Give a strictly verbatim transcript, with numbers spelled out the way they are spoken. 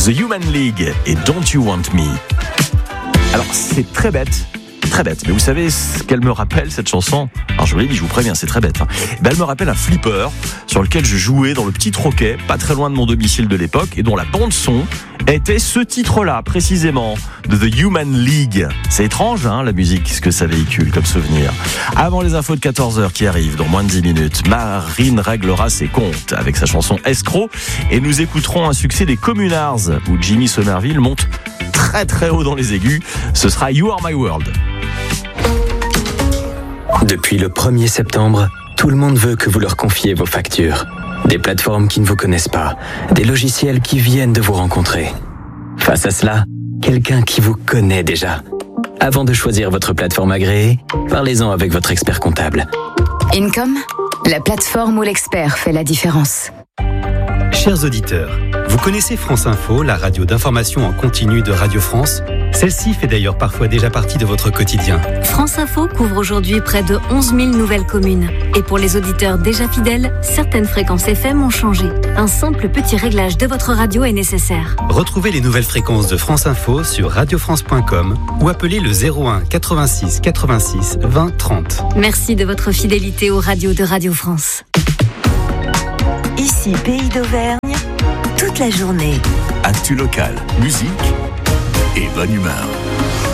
The Human League et Don't You Want Me. Alors, c'est très bête. Très bête, mais vous savez ce qu'elle me rappelle, cette chanson? Alors je vous l'ai dit, je vous préviens, c'est très bête. Hein. Ben, elle me rappelle un flipper sur lequel je jouais dans le petit troquet, pas très loin de mon domicile de l'époque, et dont la bande-son était ce titre-là, précisément, de The Human League. C'est étrange, hein, la musique, ce que ça véhicule comme souvenir. Avant les infos de quatorze heures qui arrivent dans moins de dix minutes, Marine réglera ses comptes avec sa chanson Escroc, et nous écouterons un succès des Communards, où Jimmy Somerville monte très très haut dans les aigus. Ce sera You Are My World. Depuis le premier septembre, tout le monde veut que vous leur confiez vos factures. Des plateformes qui ne vous connaissent pas, des logiciels qui viennent de vous rencontrer. Face à cela, quelqu'un qui vous connaît déjà. Avant de choisir votre plateforme agréée, parlez-en avec votre expert comptable. Income, la plateforme où l'expert fait la différence. Chers auditeurs, vous connaissez France Info, la radio d'information en continu de Radio France? Celle-ci fait d'ailleurs parfois déjà partie de votre quotidien. France Info couvre aujourd'hui près de onze mille nouvelles communes. Et pour les auditeurs déjà fidèles, certaines fréquences F M ont changé. Un simple petit réglage de votre radio est nécessaire. Retrouvez les nouvelles fréquences de France Info sur radio france point com ou appelez le zéro un quatre-vingt-six quatre-vingt-six vingt trente. Merci de votre fidélité aux radios de Radio France. Ici, Pays d'Auvergne, toute la journée. Actu local, musique et bonne humeur.